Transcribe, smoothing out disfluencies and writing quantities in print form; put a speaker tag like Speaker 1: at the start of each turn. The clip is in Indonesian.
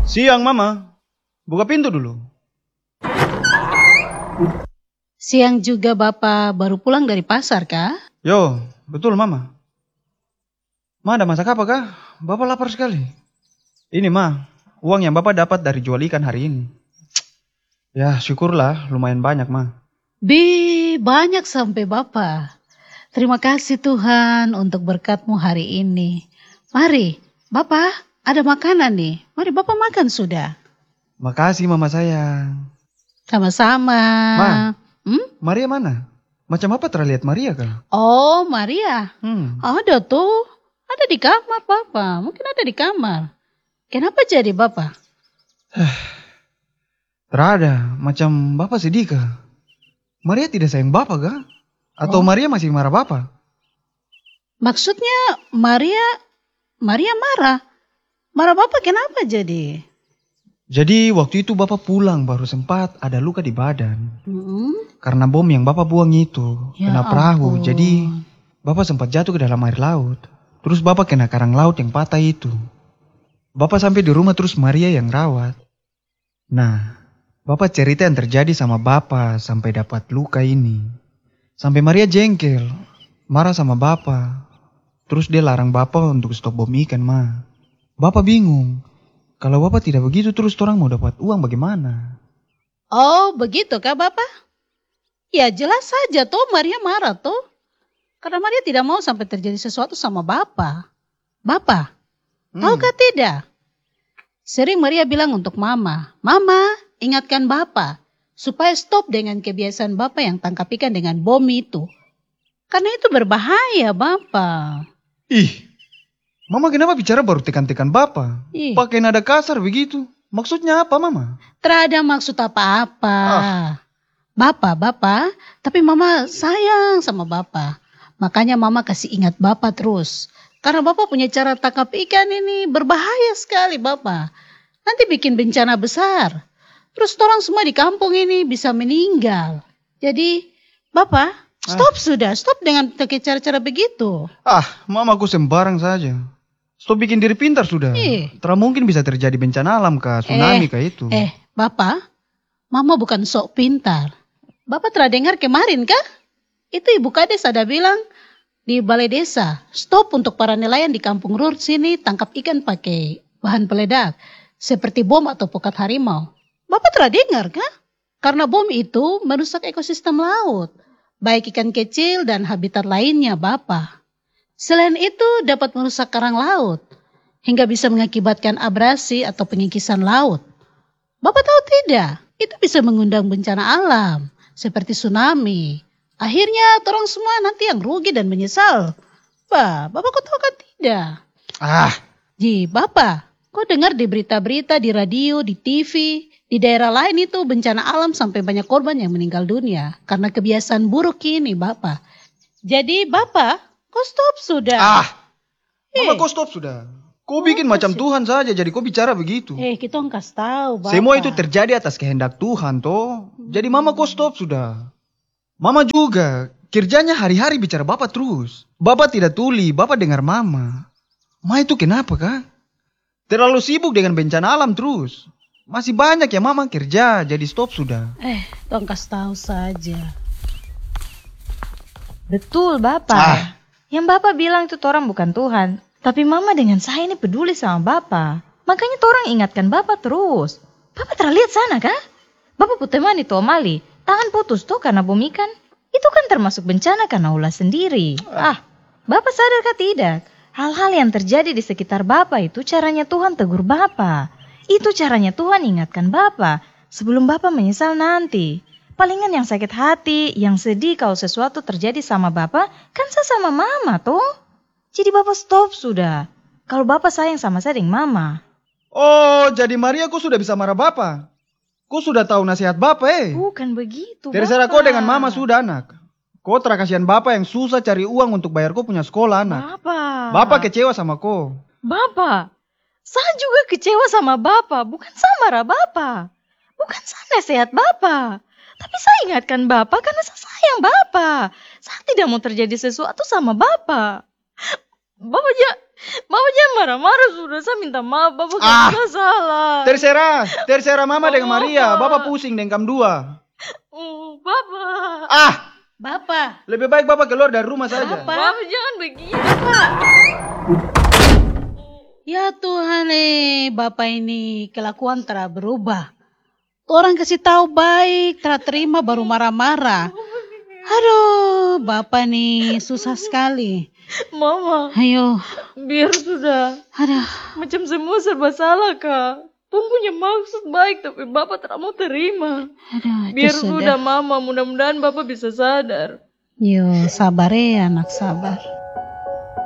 Speaker 1: Siang, Mama. Buka pintu dulu.
Speaker 2: Siang juga Bapak baru pulang dari pasar kah?
Speaker 1: Yo, betul Mama. Ma, ada masak apa kah? Bapak lapar sekali. Ini Ma, uang yang Bapak dapat dari jual ikan hari ini. Ya, syukurlah lumayan banyak Ma.
Speaker 2: Banyak sampai Bapak. Terima kasih Tuhan untuk berkat-Mu hari ini. Mari, Bapak, ada makanan nih. Mari Bapak makan sudah.
Speaker 1: Makasih Mama sayang.
Speaker 2: Sama-sama.
Speaker 1: Ma, Maria mana? Macam apa terlihat Maria kah?
Speaker 2: Oh, Maria.
Speaker 1: Ada.
Speaker 2: Ada tuh. Ada di kamar Bapak. Mungkin ada di kamar. Kenapa jadi Bapak?
Speaker 1: Terada, macam Bapak sedih kah? Maria tidak sayang Bapak kah? Atau Maria masih marah Bapak?
Speaker 2: Maksudnya Maria marah. Marah Bapak kenapa jadi?
Speaker 1: Jadi waktu itu Bapak pulang baru sempat ada luka di badan. Karena bom yang Bapak buang itu
Speaker 2: Ya
Speaker 1: kena perahu.
Speaker 2: ampun.
Speaker 1: Jadi Bapak sempat jatuh ke dalam air laut. Terus Bapak kena karang laut yang patah itu. Bapak sampai di rumah terus Maria yang rawat. Nah, Bapak cerita yang terjadi sama Bapak sampai dapat luka ini. Sampai Maria jengkel, marah sama Bapak. Terus dia larang Bapak untuk stop bom ikan, Ma. Bapak bingung. Kalau Bapak tidak begitu terus orang mau dapat uang bagaimana?
Speaker 2: Oh, begitu kah Bapak? Ya jelas saja tuh Maria marah tuh. Karena Maria tidak mau sampai terjadi sesuatu sama Bapak. Bapak, tahukah tidak? Sering Maria bilang untuk Mama, Mama ingatkan Bapak supaya stop dengan kebiasaan Bapak yang tangkap ikan dengan bom itu. Karena itu berbahaya Bapak.
Speaker 1: Ih, Mama kenapa bicara baru tekan-tekan Bapak?
Speaker 2: Ih.
Speaker 1: Pakai nada kasar begitu. Maksudnya apa Mama?
Speaker 2: Terada maksud apa-apa. Bapak, tapi Mama sayang sama Bapak. Makanya Mama kasih ingat Bapak terus. Karena Bapak punya cara tangkap ikan ini berbahaya sekali Bapak. Nanti bikin bencana besar. Terus orang semua di kampung ini bisa meninggal. Jadi Bapak, stop dengan cara-cara begitu.
Speaker 1: Mamaku sembarang saja. Stop bikin diri pintar sudah. Tidak mungkin bisa terjadi bencana alam kah, tsunami kah itu.
Speaker 2: Bapak, Mama bukan sok pintar. Bapak telah dengar kemarin kah? Itu Ibu Kades ada bilang di balai desa, stop untuk para nelayan di kampung Rur sini tangkap ikan pakai bahan peledak. Seperti bom atau pokat harimau. Bapak telah dengar kah? Karena bom itu merusak ekosistem laut. Baik ikan kecil dan habitat lainnya Bapak. Selain itu dapat merusak karang laut. Hingga bisa mengakibatkan abrasi atau pengikisan laut. Bapak tahu tidak? Itu bisa mengundang bencana alam. Seperti tsunami. Akhirnya orang semua nanti yang rugi dan menyesal. Bapak kok tahu kan tidak? Bapak, kok dengar di berita-berita, di radio, di TV, di daerah lain itu bencana alam sampai banyak korban yang meninggal dunia. Karena kebiasaan buruk ini Bapak. Jadi Bapak, kok stop sudah?
Speaker 1: Mama kok stop sudah? Kau bikin macam Tuhan saja jadi kau bicara begitu.
Speaker 2: Kita kasih tahu Bapak.
Speaker 1: Semua itu terjadi atas kehendak Tuhan toh. Jadi Mama kok stop sudah? Mama juga kerjanya hari-hari bicara Bapak terus. Bapak tidak tuli, Bapak dengar Mama. Ma itu kenapa kah? Terlalu sibuk dengan bencana alam terus. Masih banyak ya Mama kerja, jadi stop sudah.
Speaker 2: Kasih tahu saja.
Speaker 3: Betul Bapak. Yang Bapak bilang itu orang bukan Tuhan. Tapi Mama dengan saya ini peduli sama Bapak. Makanya orang ingatkan Bapak terus. Bapak terlihat sana kah? Bapak putemani itu Omali. Tangan putus tuh karena bom ikan. Itu kan termasuk bencana karena ulah sendiri. Bapak sadarkah tidak? Hal-hal yang terjadi di sekitar Bapak itu caranya Tuhan tegur Bapak. Itu caranya Tuhan ingatkan Bapak. Sebelum Bapak menyesal nanti. Palingan yang sakit hati, yang sedih kalau sesuatu terjadi sama Bapak, kan saya sama Mama tuh. Jadi Bapak stop sudah. Kalau Bapak sayang sama saya dengan Mama.
Speaker 1: Oh, jadi Maria kau sudah bisa marah Bapak? Kau sudah tahu nasihat Bapak
Speaker 3: Bukan begitu
Speaker 1: Terserah
Speaker 3: Bapak.
Speaker 1: kau dengan Mama sudah anak. Kau terakasian Bapak yang susah cari uang untuk bayar kau punya sekolah anak. Bapak kecewa sama kau.
Speaker 3: Bapak, saya juga kecewa sama Bapak. Bukan saya marah Bapak. Bukan saya nasihat Bapak. Tapi saya ingatkan Bapak karena saya sayang Bapak. Saya tidak mau terjadi sesuatu sama Bapak. Bapak jangan marah-marah sudah. Saya minta maaf, Bapak kan salah.
Speaker 1: Terserah Mama dengan Maria. Bapak pusing dengan kamu dua.
Speaker 3: Bapak.
Speaker 2: Bapak.
Speaker 1: Lebih baik Bapak keluar dari rumah saja.
Speaker 3: Bapak jangan begini, Pak.
Speaker 2: Ya Tuhan, Bapak ini kelakuan telah berubah. Orang kasih tahu baik, telah terima baru marah-marah. Aduh, Bapak nih susah sekali.
Speaker 3: Mama.
Speaker 2: Ayo.
Speaker 3: Biar sudah.
Speaker 2: Aduh.
Speaker 3: Macam semua serba salah, Kak. Tom punya maksud baik, tapi Bapak tidak mau terima.
Speaker 2: Aduh,
Speaker 3: biar sudah, Mama. Mudah-mudahan Bapak bisa sadar.
Speaker 2: Yo, sabar ya anak, sabar.